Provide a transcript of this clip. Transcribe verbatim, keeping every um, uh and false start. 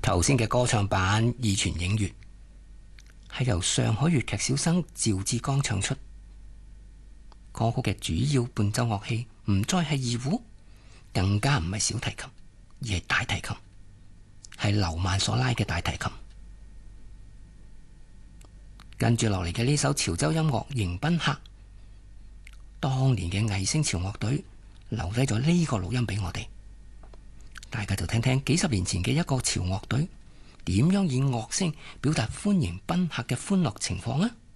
頭先嘅歌唱版《義傳映月》係由上海粵劇小生趙志剛唱出。歌曲嘅主要伴奏樂器唔再係二胡，更加唔係小提琴，而係大提琴，係劉曼所拉嘅大提琴。跟住落嚟嘅呢首潮州音樂《迎賓客》，當年嘅藝聲潮樂隊留低咗呢個錄音俾我哋，大家就聽聽幾十年前嘅一個潮樂隊點樣以樂聲表達歡迎賓客嘅歡樂情況啊！